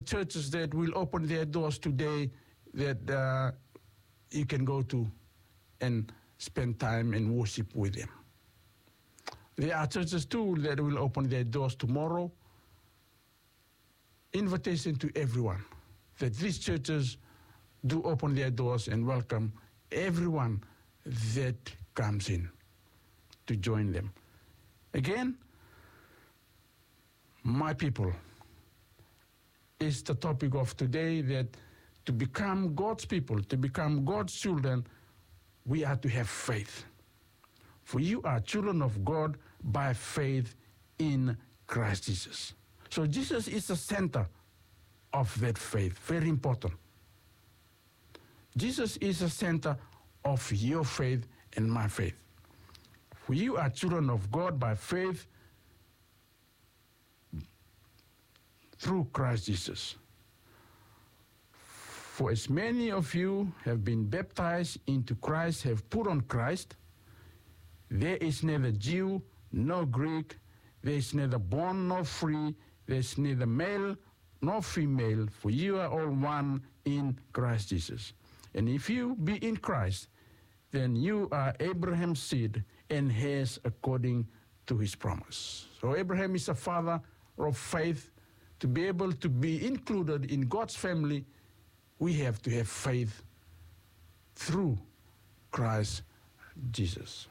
churches that will open their doors today that you can go to and spend time and worship with them. There are churches too that will open their doors tomorrow. Invitation to everyone that these churches do open their doors and welcome everyone that comes in to join them. Again, my people is the topic of today, that to become God's people, to become God's children, we are to have faith. For you are children of God by faith in Christ Jesus. So Jesus is the center of that faith. Very important. Jesus is the center of your faith and my faith. For you are children of God by faith through Christ Jesus. For as many of you have been baptized into Christ, have put on Christ, there is neither Jew nor Greek, there is neither bond nor free, there is neither male nor female, for you are all one in Christ Jesus. And if you be in Christ, then you are Abraham's seed and heirs according to his promise. So Abraham is a father of faith. To be able to be included in God's family, we have to have faith through Christ Jesus.